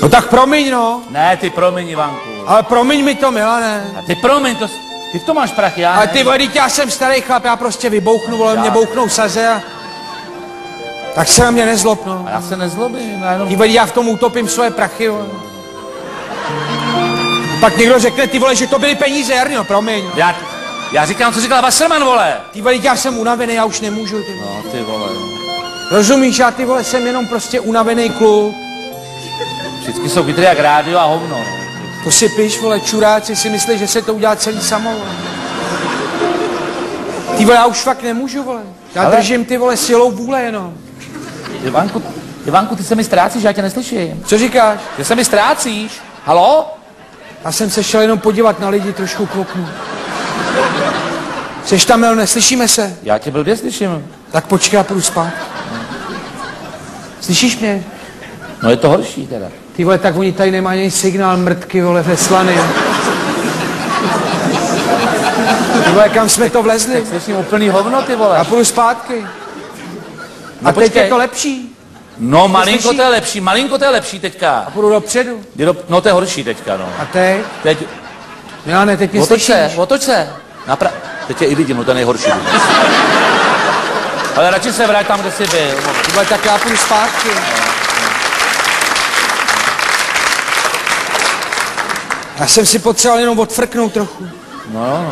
No tak promiň, no. Ne, ty promiň, Ivanku. Ale promiň mi to, Milane. A ty promiň, ty v tom máš prachy, já Ale ne. ty vole, já jsem starý chlap, já prostě vybouchnu, vole, mě bouchnou saze a... Tak se na mě nezlob, no. A já se nezlobím, já jenom... Ty vole, já v tom utopím svoje prachy, vole. Pak někdo řekne, ty vole, že to byly peníze, Jarno, promiň. Já říkám, co říkal Wasserman, vole. Ty vole, já jsem unavený, já už nemůžu, ty vole. No, ty vole. Rozumíš, já ty vole jsem jenom prostě unavený kluk. Vždycky jsou chytrý jak rádio a hovno. To si píš, vole, čuráci si myslí, že se to udělá celý samo, vole. Ty vole, já už fakt nemůžu, vole. Já držím ty vole silou vůle jenom. Ivanku, ty se mi ztrácíš, já tě neslyším. Co říkáš? Ty se mi ztrácíš. Halo? Já jsem se šel jenom podívat na lidi trošku k oknu. Jseš tam, neslyšíme se? Já tě blbě slyším. Tak počkej, já půjdu spát. Slyšíš mě? No je to horší teda. Ty vole, tak oni tady nemají ani signál mrtky, vole, ve Slany. Ty vole, kam jsme to vlezli? Tak slyším úplný hovno, ty vole. Já půjdu zpátky. No a teď počkej. je to lepší. No malinko to je lepší teďka. A půjdu dopředu. No to je horší teďka, no. A teď? Teď, Milane, teď mě slyšíš. otoč se. Teď je i lidi, no to je nejhorší. Ale radši se vrať tam, kde jsi byl. Ty vole, tak já půjdu zpátky. Já jsem si potřeboval jenom odfrknout trochu. No.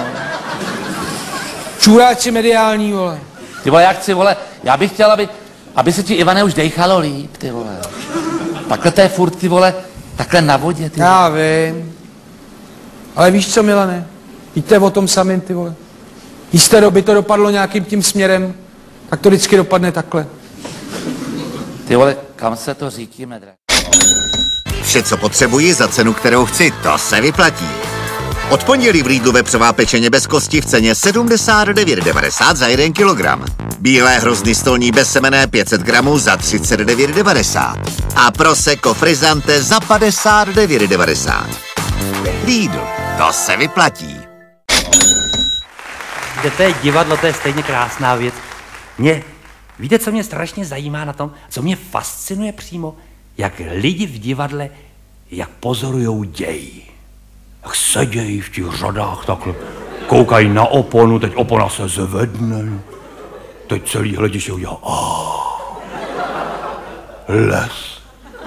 Čuráci mediální, vole. Ty vole, já chci, vole, já bych chtěl, aby se ti, Ivane, už dejchalo líp, ty vole. Takhle to je furt, ty vole, takhle na vodě, ty vole. Já vím. Ale víš co, Milane? Víte o tom samým, ty vole. Jisté doby to dopadlo nějakým tím směrem, tak to vždycky dopadne takhle. Ty vole, kam se to řítíme, dra? Vše, co potřebuji za cenu, kterou chci, to se vyplatí. Od pondělí v Lidlu vepřová pečeně bez kosti v ceně 79,90 za 1 kilogram. Bílé hrozny stolní bezsemenné 500 gramů za 39,90. A prosecco frizzante za 59,90. Lidl, to se vyplatí. To je divadlo, to je stejně krásná věc. Víte, co mě strašně zajímá na tom? Co mě fascinuje přímo? Jak lidi v divadle, jak pozorujou děj. Jak sedějí v těch řadách takhle, koukají na oponu, teď opona se zvedne. Teď celý hlediště udělá les.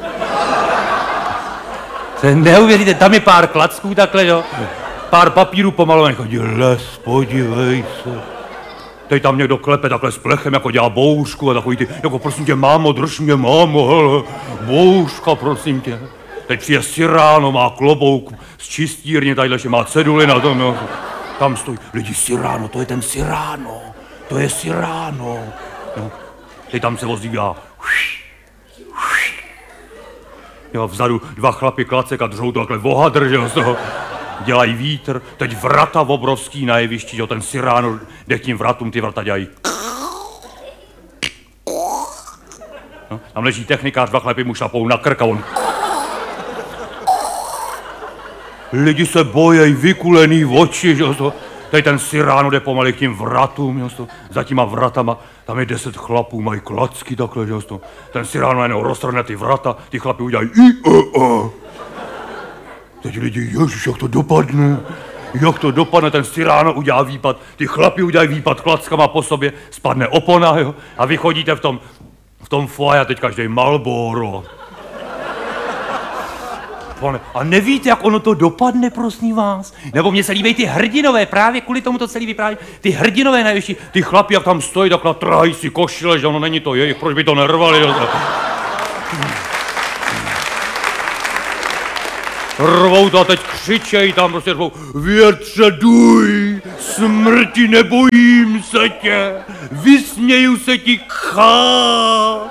To je neuvěříte, tam je pár klacků takhle, jo. Pár papírů pomalovaných, chodí les, podívej se. Teď tam někdo klepe takhle s plechem, jako dělá bouřku a takový ty, jako prosím tě, mámo, drž mě, mámo, hele, bouřka, prosím tě. Teď přijde Cyrano, má klobouk z čistírny, tadyhle, že má ceduly na tom, jo. Tam stojí, lidi, Cyrano, to je ten Cyrano, to je Cyrano. Jo. Teď tam se ozývá, jo, vzadu dva chlapi klacek a držou to takhle vohadr, že jo, z toho. Dělají vítr, teď vrata obrovský na jevišti, jo, ten Cyrano jde k tím vratům, ty vrata dělají. No, tam leží technikář, dva chlapy mu šlapou na krk a on... Lidi se bojejí, vykulený oči, že jo, teď ten Cyrano jde pomalu k tím vratům, jo, za těma vratama, tam je 10 chlapů, mají klacky takhle, že jo, ten Cyrano jenom roztrhne ty vrata, ty chlapi udělají Teď lidi, ježiš, jak to dopadne? Jak to dopadne, ten Cyrano udělá výpad, ty chlapi udělají výpad klackama po sobě, spadne opona, jo? A vy chodíte v tom foaje a teď každý Marlboro. A nevíte, jak ono to dopadne, prosím vás? Nebo mně se líbí ty hrdinové, právě kvůli tomu to celý vypráví. Ty hrdinové na jevišti, ty chlapi, jak tam stojí, takhle trhají si košile, že ono není to jejich, proč by to nervali? Jo? Rvou to a teď křičejí tam, prostě řvou, větře duj, smrti nebojím se tě, vysměju se ti, chá.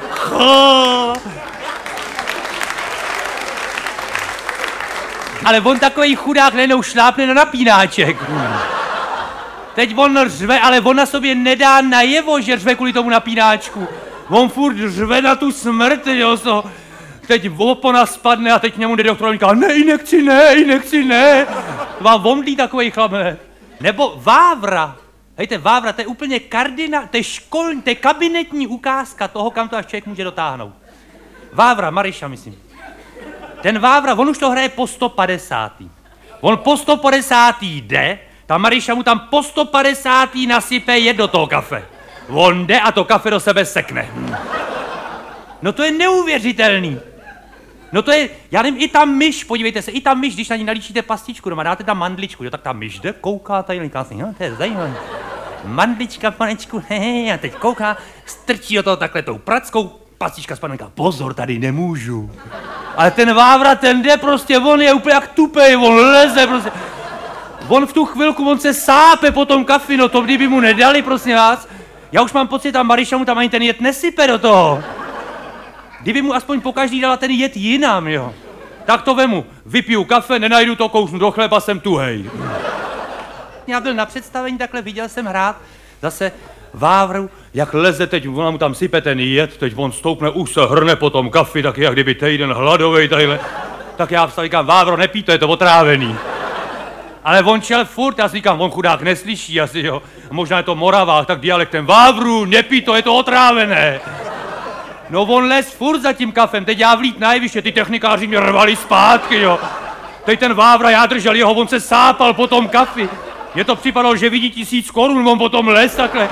Ale on takovej chudák nenou šlápne na napínáček. Teď on řve, ale on na sobě nedá najevo, že řve kvůli tomu napínáčku. On furt řve na tu smrt, jo, teď opona spadne a teď k němu jde doktor a říká, ne, injekci ne. Vám omdlí takovej chlap, ne? Nebo Vávra. Hejte, Vávra, to je úplně to je školní, to je kabinetní ukázka toho, kam to až člověk může dotáhnout. Vávra, Maryša, myslím. ten Vávra, on už to hraje po 150. On po 150. jde, ta Maryša mu tam po 150. nasype jed do toho kafe. On jde a to kafe do sebe sekne. No to je neuvěřitelný. No to je, já nevím, i ta myš, podívejte se, i ta myš, když na ní nalíčíte pastičku doma, dáte tam mandličku, jo, tak ta myš jde, kouká tady, no to je zajímavé. Mandlička, panečku, hehe, a teď kouká, strčí do toho takhle tou prackou, pastička z panenka, pozor, tady nemůžu. Ale ten Vávra, ten jde prostě, on je úplně jak tupej, on leze prostě. On v tu chvilku, on se sápe po tom kafi, no to kdyby mu nedali, prosím vás. Já už mám pocit, ta Maryša mu tam ani ten jed nesype do toho. Kdyby mu aspoň pokaždý dala ten jed jinam, jo. Tak to vemu, vypiju kafe, nenajdu to, kousnu do chleba, jsem tuhej. Já byl na představení, takhle viděl jsem hrát zase Vávru, jak leze teď, ona mu tam sype ten jed, teď on stoupne, už se hrne po tom kafi, tak jak kdyby týden hladovej tadyhle. Tak já vstal, říkám, Vávro, nepí, to je to otrávený. Ale on šel furt, já si říkám, on chudák neslyší asi, jo. Možná je to Moravák, tak dialektem, Vávru, nepí, to je to otrávené. No on les furt za tím kafem, teď já vlít na jeviště, ty technikáři mě rvali zpátky, jo. Teď ten Vávra, já držel jeho, on se sápal po tom kafi. Mně to připadalo, že vidí 1000 korun, on potom les takhle.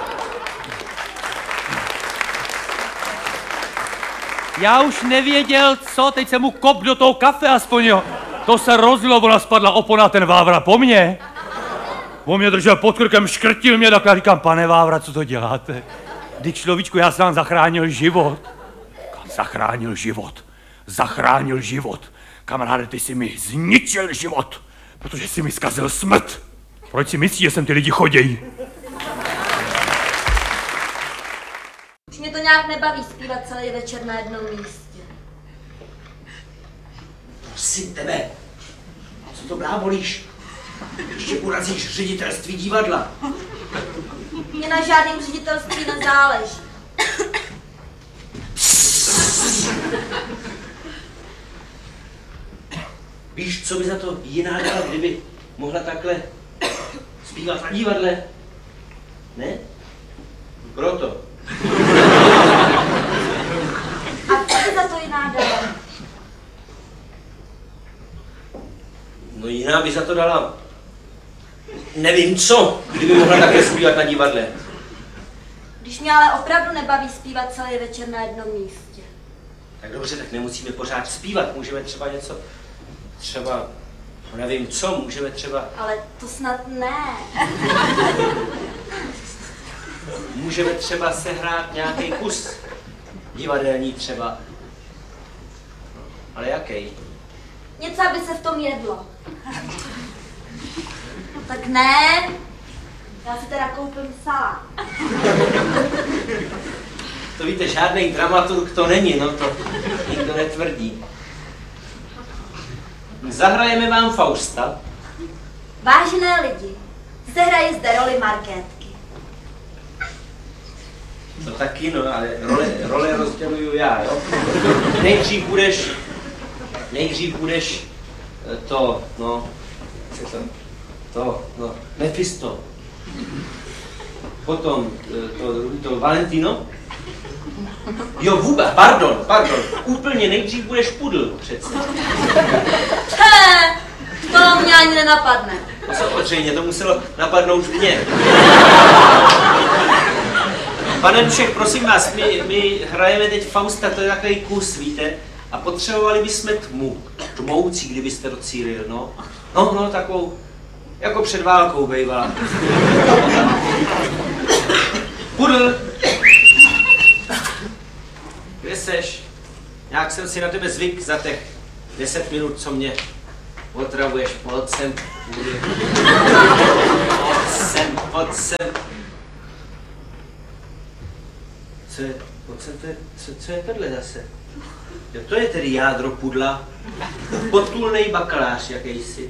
Já už nevěděl, co, teď jsem mu kop do toho kafe aspoň, jo. To se rozlilo, ona spadla opona, ten Vávra po mně. On mě držel pod krkem, škrtil mě, takhle říkám, pane Vávra, co to děláte? Kdy človíčku, já jsem vám zachránil život. Zachránil život. Zachránil život. Kamaráde, ty jsi mi zničil život, protože jsi mi zkazil smrt. Proč si myslíš, že sem ty lidi chodějí? Už mě to nějak nebaví zpívat celý večer na jednom místě. Prosím tebe, co to blábolíš? Ještě urazíš ředitelství divadla. Mně na žádném ředitelství nezáleží. Víš, co by za to jiná dala, kdyby mohla takhle zpívat na divadle? Ne? Proto. A co by za to jiná dala? No jiná by za to dala... Nevím co, kdyby mohla takhle zpívat na divadle. Když mě ale opravdu nebaví zpívat celý večer na jednom místě. Tak dobře, tak nemusíme pořád zpívat, můžeme třeba něco... Třeba... Nevím co, můžeme třeba... Ale to snad ne. Můžeme třeba sehrát nějaký kus divadelní třeba. Ale jaký? Něco, aby se v tom jedlo. Tak ne. Já si teda koupím salát. To víte, žádný dramaturg to není, no to nikdo netvrdí. Zahrajeme vám Fausta. Vážené lidi, sehraji zde roli Markétky. No taky, no, ale role rozděluju já, jo. Nejdřív budeš to, no, Mephisto. Potom to Valentino. Jo, vůbec, pardon, úplně nejdřív budeš Pudl, přece. To mě ani nenapadne. No samozřejmě, to muselo napadnout mě. Pane Dušek, prosím vás, my hrajeme teď Fausta, to je takový kus, víte? A potřebovali bychom tmu, tmoucí, kdybyste docílil, no. No, takovou, jako před válkou bejvala. Pudl! Kde seš? Nějak jsem si na tebe zvyk za těch 10 minut, co mě otravuješ. Pojď sem, Pudl. Pojď sem. Co je tohle zase? Jo, to je tedy jádro Pudla. Potulnej bakalář jakýsi.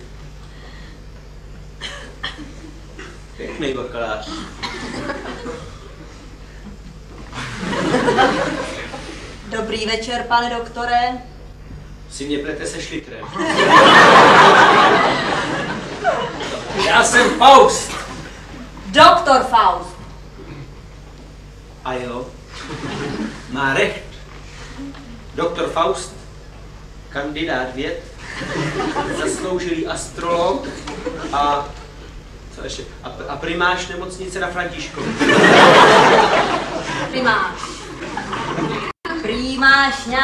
Pěkný bakalář. Dobrý večer, pane doktore. Si mě plete se šlitrem. Já jsem Faust. Doktor Faust. A jo, má recht. Doktor Faust kandidát věd, zasloužilý astrolog a co ještě? A primář nemocnice na Františkově. Primáš. Primáš